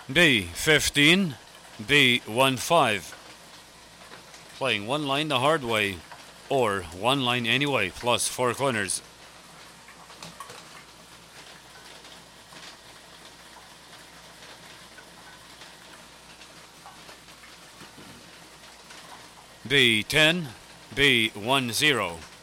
B15, B15. Playing one line the hard way, or one line anyway, plus 4 corners. B10, B10.